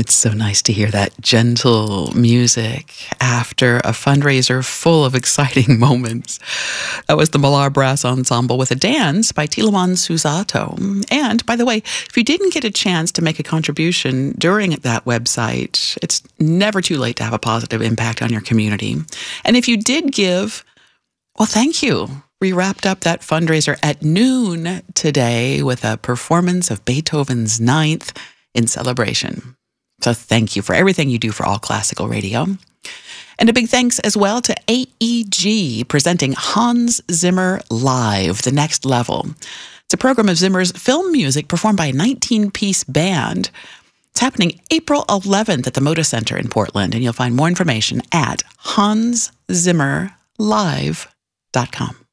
It's so nice to hear that gentle music after a fundraiser full of exciting moments. That was the Malar Brass Ensemble with a dance by Tilaman Susato. And by the way, if you didn't get a chance to make a contribution during that website, it's never too late to have a positive impact on your community. And if you did give, well, thank you. We wrapped up that fundraiser at noon today with a performance of Beethoven's Ninth in celebration. So thank you for everything you do for All Classical Radio. And a big thanks as well to AEG presenting Hans Zimmer Live, The Next Level. It's a program of Zimmer's film music performed by a 19-piece band. It's happening April 11th at the Moda Center in Portland, and you'll find more information at hanszimmerlive.com.